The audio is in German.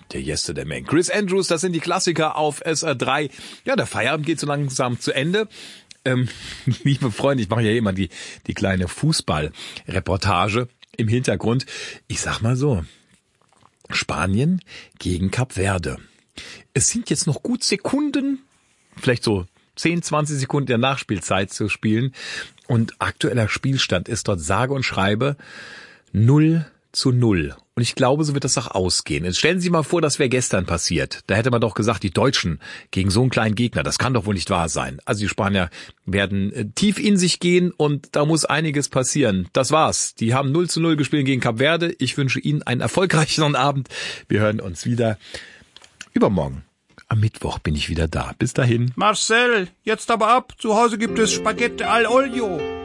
Der Yesterday Man. Chris Andrews, das sind die Klassiker auf SR3. Ja, der Feierabend geht so langsam zu Ende. Liebe Freunde, ich mache ja immer die kleine Fußballreportage im Hintergrund. Ich sag mal so, Spanien gegen Kap Verde. Es sind jetzt noch gut Sekunden, vielleicht so 10, 20 Sekunden der Nachspielzeit zu spielen. Und aktueller Spielstand ist dort sage und schreibe 0:0. Und ich glaube, so wird das auch ausgehen. Jetzt stellen Sie sich mal vor, das wäre gestern passiert. Da hätte man doch gesagt, die Deutschen gegen so einen kleinen Gegner, das kann doch wohl nicht wahr sein. Also die Spanier werden tief in sich gehen und da muss einiges passieren. Das war's. Die haben 0:0 gespielt gegen Kap Verde. Ich wünsche Ihnen einen erfolgreichen Abend. Wir hören uns wieder übermorgen. Am Mittwoch bin ich wieder da. Bis dahin. Marcel, jetzt aber ab. Zu Hause gibt es Spaghetti al Olio.